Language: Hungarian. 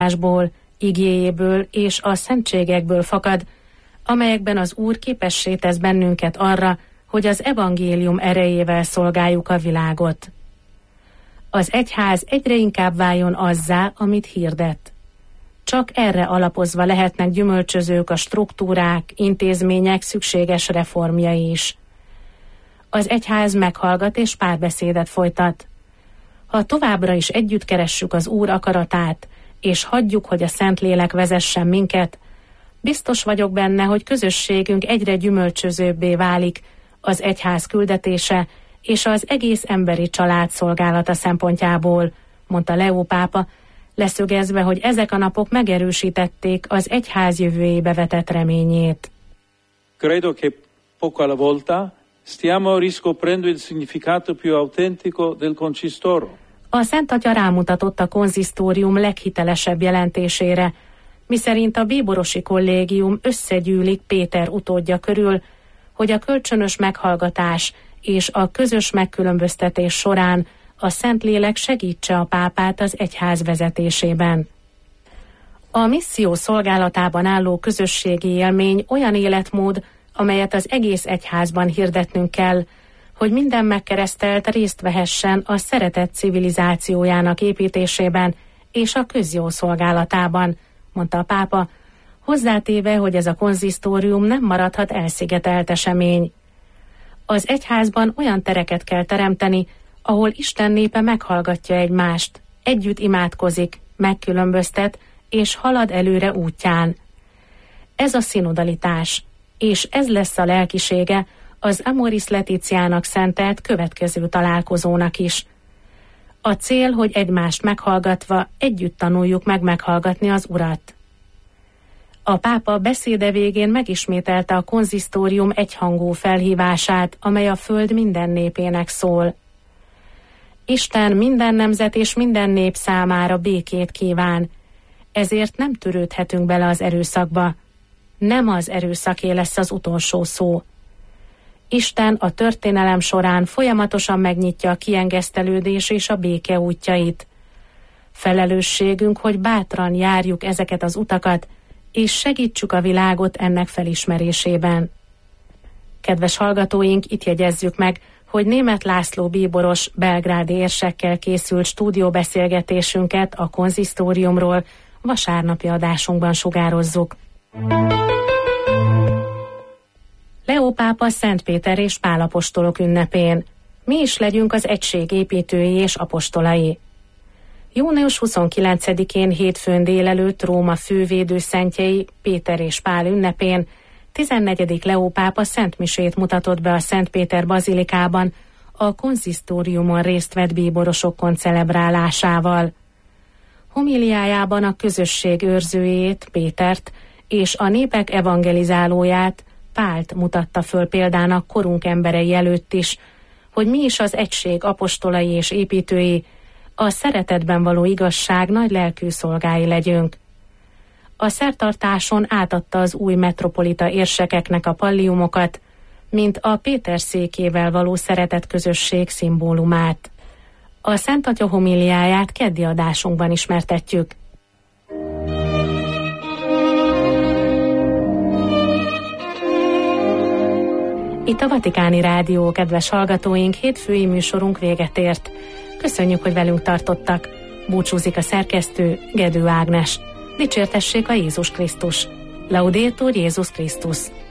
igéjéből és a szentségekből fakad, amelyekben az Úr képessé tesz bennünket arra, hogy az evangélium erejével szolgáljuk a világot. Az egyház egyre inkább váljon azzá, amit hirdet. Csak erre alapozva lehetnek gyümölcsözők a struktúrák, intézmények szükséges reformjai is. Az egyház meghallgat és párbeszédet folytat. Ha továbbra is együtt keressük az Úr akaratát, és hagyjuk, hogy a Szentlélek vezessen minket, biztos vagyok benne, hogy közösségünk egyre gyümölcsözőbbé válik az egyház küldetése és az egész emberi család szolgálata szempontjából, mondta Leó pápa, leszögezve, hogy ezek a napok megerősítették az egyház jövőjébe vetett reményét. Credo che poco alla volta stiamo riscoprendo il significato più autentico del concistoro. A Szent Atya rámutatott a konzisztórium leghitelesebb jelentésére, miszerint a bíborosi kollégium összegyűlik Péter utódja körül, hogy a kölcsönös meghallgatás és a közös megkülönböztetés során a Szentlélek segítse a pápát az egyház vezetésében. A misszió szolgálatában álló közösségi élmény olyan életmód, amelyet az egész egyházban hirdetnünk kell, hogy minden megkeresztelt részt vehessen a szeretet civilizációjának építésében és a közjó szolgálatában, mondta a pápa, hozzátéve, hogy ez a konzisztórium nem maradhat elszigetelt esemény. Az egyházban olyan tereket kell teremteni, ahol Isten népe meghallgatja egymást, együtt imádkozik, megkülönböztet és halad előre útján. Ez a szinodalitás, és ez lesz a lelkisége az Amoris Laetitiának szentelt következő találkozónak is. A cél, hogy egymást meghallgatva együtt tanuljuk meg meghallgatni az Urat. A pápa beszéde végén megismételte a konzisztórium egyhangú felhívását, amely a föld minden népének szól. Isten minden nemzet és minden nép számára békét kíván, ezért nem törődhetünk bele az erőszakba. Nem az erőszaké lesz az utolsó szó. Isten a történelem során folyamatosan megnyitja a kiengesztelődés és a béke útjait. Felelősségünk, hogy bátran járjuk ezeket az utakat, és segítsük a világot ennek felismerésében. Kedves hallgatóink, itt jegyezzük meg, hogy Németh László bíboros belgrádi érsekkel készült stúdióbeszélgetésünket a konzisztóriumról vasárnapi adásunkban sugározzuk. Leó pápa Szent Péter és Pál apostolok ünnepén. Mi is legyünk az egység építői és apostolai. Június 29-én hétfőn délelőtt Róma fővédőszentjei Péter és Pál ünnepén 14. Leó pápa szentmisét mutatott be a Szent Péter bazilikában a konzisztóriumon részt vett bíborosok koncelebrálásával. Homiliájában a közösség őrzőjét, Pétert, és a népek evangelizálóját, Pált mutatta föl példának korunk emberei előtt is, hogy mi is az egység apostolai és építői, a szeretetben való igazság nagy lelkű szolgái legyünk. A szertartáson átadta az új metropolita érsekeknek a palliumokat, mint a Péter székével való szeretetközösség szimbólumát. A Szent Atya homiliáját keddi adásunkban ismertetjük. Itt a Vatikáni Rádió, kedves hallgatóink, hétfői műsorunk véget ért. Köszönjük, hogy velünk tartottak. Búcsúzik a szerkesztő, Gedő Ágnes. Dicsértessék a Jézus Krisztus. Laudetur Jézus Krisztus.